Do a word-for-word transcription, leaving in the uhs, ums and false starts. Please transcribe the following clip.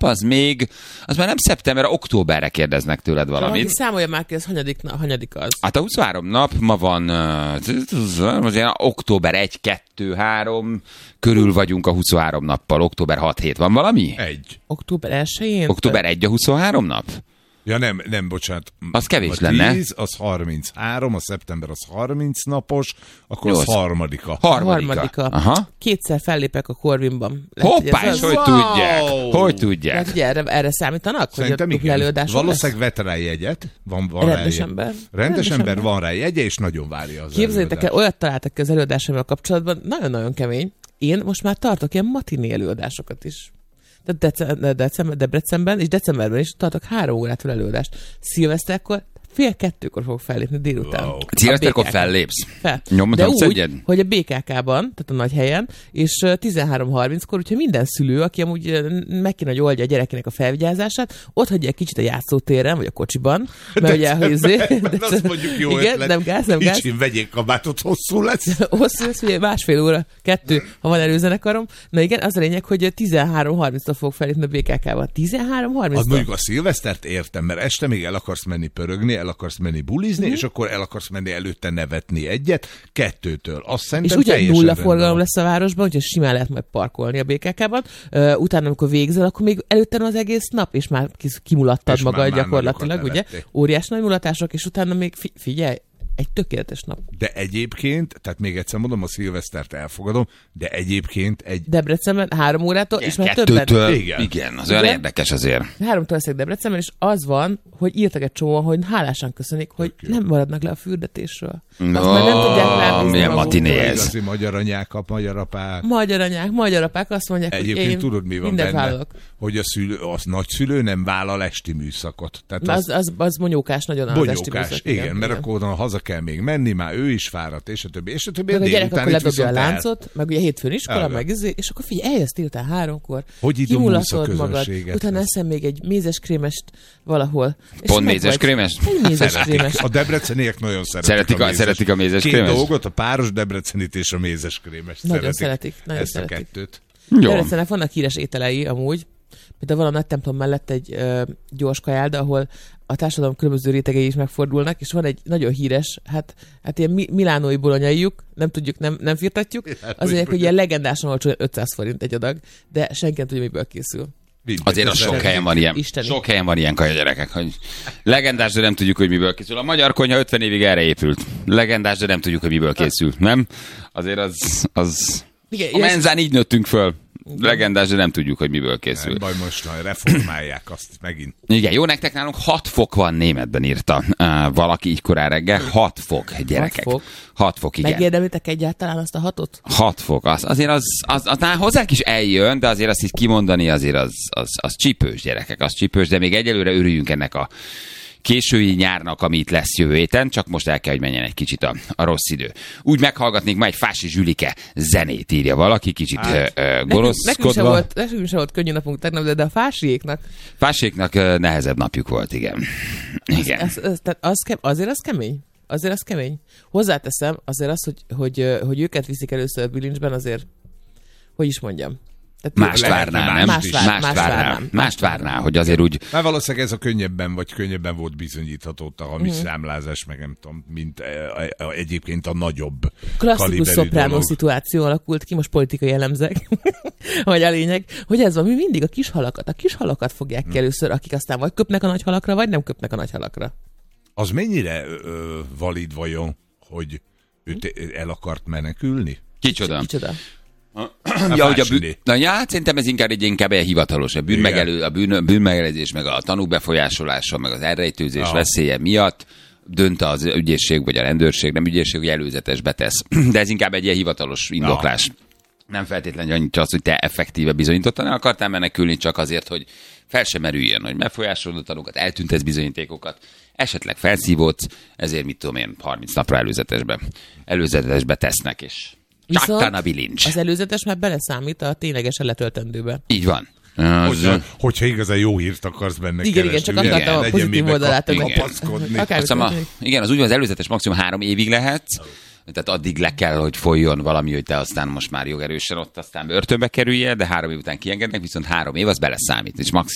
az még, az már nem szeptember, októberre kérdeznek tőled valamit. Valaki számolja már ki, ez hanyadik, na, hanyadik az. Hát a huszonhárom nap, ma van uh, október egy, kettő, három, körül vagyunk a huszonhárom nappal, október hat, hét, van valami? Egy. Október elsején? Október egy a huszonhárom nap? Ja nem, nem, bocsánat. Az kevés a lenne. tíz, az harminchárom, a szeptember az harminc napos, akkor Jó, az harmadika. Harmadika. Harmadika. Aha. Kétszer fellépek a Corvinban. Lehet, Hoppá, hogy ez és az? hogy Wow! tudják? Hogy tudják? Lehet, hogy erre, erre számítanak? Szerintem hogy a igen. előadáson Valószínűleg vett rá jegyet. Van, van Rendes rá ember. Rendes, Rendes ember, ember. van rá jegye, és nagyon várja az Képzeljétek el, előadást. olyat találtak ki az előadásommal kapcsolatban, nagyon-nagyon kemény. Én most már tartok ilyen matiné előadásokat is. Tehát dece- december, Debrecenben és decemberben is tartok három órától előadást. Szilveszterkor fél kettőkor fogok fellépni délután. Wow. Szilveszterkor fellépsz? Fel. Nyomod, De nem úgy, szedjed? hogy a bé ká ká-ban, tehát a nagy helyen, és tizenhárom harminckor, úgyhogy minden szülő, aki amúgy ö, meg kéne, hogy oldja a gyerekének a felvigyázását, ott hagyja egy kicsit a játszótéren, vagy a kocsiban, mert ugye, hogy De, de azt mondjuk jó igen, ötlet. nem gáz, nem gáz. Kicsim, vegyék kabátot, hosszú lesz. Hosszú lesz, ugye másfél óra, kettő, ha van előzenekarom. Na igen, az a lényeg, hogy tizenhárom harminctól fogok felépni a bé ká ká-ban. tizenhárom Az harminctól. mondjuk a szilvesztert értem, mert este még el akarsz menni pörögni, el akarsz menni bulizni, mm. és akkor el akarsz menni előtte nevetni egyet, kettőtől. Azt És szerintem ugyan teljesen nulla rendben forgalom van. lesz a városban, úgyhogy simán lehet majd parkolni a bé ká ká-ban. Uh, utána, amikor végzel, akkor még előtte az egész nap, és már kis- kimulattad És már- magad már gyakorlatilag, nagyokat ugye? nevettél. Óriás nagy mulatások, és utána még fi- figyelj, egy tökéletes nap. De egyébként, tehát még egyszer mondom, a szilvesztert elfogadom, de egyébként egy... Debrecenben három órától, és már többen. Kettőtől, Igen. igen, az olyan Igen? érdekes azért. Háromtól leszek Debrecenben, és az van, hogy írtak egy csomóan, hogy hálásan köszönik, hogy nem maradnak le a fürdetésről. Azt No, már nem tudják rábízni milyen magukat. matiné ez. Igazi magyar anyák, a magyar apák. Magyar anyák, magyar apák azt mondják, Egyébként hogy én tudod, mi van mindent benne? vállalok. Hogy a szülő, az nagyszülő nem vállal esti műszakot. Tehát Az, az, az bonyókás nagyon az esti bonyókás, műszak, igen, mert akkor onnan haza kell még menni, már ő is fáradt, és a többi, és a többi. Meg a gyerek délután akkor itt ledobja a viszont el- láncot, meg ugye hétfőn iskola, Elve. meg izé, és akkor figyelj, eljössz délután háromkor, Hogy idomulsz a kimulatod magad, közönséget? utána Ez- eszem még egy mézeskrémest valahol. És Pont meg mézeskrémest? vagy. Egy mézeskrémest. A debreceniek nagyon szeretik, Szeretik a- mézes- szeretik a mézeskrémest? Két dolgot, a páros debrecenit és a mézeskrémest. Nagyon szeretik, nagyon ezt szeretik. a kettőt. Jó. Debrecennek vannak híres ételei amúgy, például van a nagy templom mellett egy ö, gyors kajálda, ahol a társadalom különböző rétegei is megfordulnak, és van egy nagyon híres, hát, hát ilyen mi- milánói bolonyaijuk, nem tudjuk, nem, nem firtatjuk, Hát, az hogy mondják, hogy mondjam. ilyen legendásan olcsó, ötszáz forint egy adag, de senki nem tudja, miből készül. Mindegy, Azért az ez sok szeretik. helyen van ilyen. Isteni. Sok helyen van ilyen kaja gyerekek, hogy legendás, de nem tudjuk, hogy miből készül. A magyar konyha ötven évig erre épült. Legendás, de nem tudjuk, hogy miből készül. Nem? Azért az... az... Igen, A menzán így nőttünk föl. Legendás, de nem tudjuk, hogy miből készül. Nem baj, most majd reformálják azt megint. Igen, jó, nektek nálunk hat fok van, németben írta uh, valaki így korán reggel. hat fok, gyerekek. fok? hat fok, igen. Megérdemlitek egyáltalán azt a hatot? hat fok, az, azért az, az, az, az hozzánk is eljön, de azért azt így kimondani, azért az, az, az csípős, gyerekek, az csípős, de még egyelőre örüljünk ennek a késői nyárnak, ami itt lesz jövő héten, csak most el kell, hogy menjen egy kicsit a, a rossz idő. Úgy meghallgatnék ma egy Fási Zsülike zenét, írja valaki, kicsit Hát. ö, ö, Nekünk, nekünk, sem gonoszkodva. volt, nekünk sem volt könnyű napunk tegnap, de, de a Fásiéknak, Fáséknak ö, nehezebb napjuk volt, igen. Igen. az, az, tehát az, ke- azért az kemény. Azért az kemény. Hozzáteszem, azért az, hogy, hogy, ö, hogy őket viszik először a bilincsben, azért, hogy is mondjam. Tehát Mást Lehetne várnál, mást nem? is. Más vár- Mást más várnál. várnám. Mást várnál, hogy azért úgy... Már valószínűleg ez a könnyebben, vagy könnyebben volt bizonyítható a hamis Mhm. számlázás, meg nem tudom, mint e, e, egyébként a nagyobb klasszikus kaliberű szopránó dolog. szituáció alakult ki, most politikai jellemzek, vagy a lényeg, hogy ez van, mi mindig a kis halakat, a kis halakat fogják ki először, akik aztán vagy köpnek a nagy halakra, vagy nem köpnek a nagy halakra. Az mennyire ö, valid vajon, hogy ő te- el akart menekülni? Kicsoda. Kicsoda. Ja, hogy a Fásni. bűn... Na, ja, hát szerintem ez inkább egy inkább egy hivatalos. A, bűnmegelő, a bűn, bűnmegelezés, meg a tanúk befolyásolása, meg az elrejtőzés Ja. veszélye miatt dönt az ügyészség, vagy a rendőrség, nem ügyészség, hogy előzetesbe tesz. De ez inkább egy ilyen hivatalos indoklás. Nem feltétlenül annyit az, hogy te effektíve bizonyítottan el akartál menekülni, csak azért, hogy fel sem merüljön, hogy befolyásolod a tanúkat, eltüntesz bizonyítékokat, esetleg felszívódsz, ezért mit tudom én, harminc napra előzetesbe, előzetesbe tesznek, és csattan a bilincs. az előzetes már beleszámít a ténylegesen letöltendőbe. Így van. Az, Hogyha, hogyha igazán jó hírt akarsz benne Igen, igen, keresni, csak ugye? akartam a Legyen pozitív mibe oldalát, kap- hogy- kapaszkodni. Akár- azt hiszem, a, igen, az úgy van, az előzetes maximum három évig lehet, tehát addig le kell, hogy folyjon valami, hogy te aztán most már jogerősen ott aztán börtönbe kerüljél, de három év után kiengednek, viszont három év az beleszámít, és max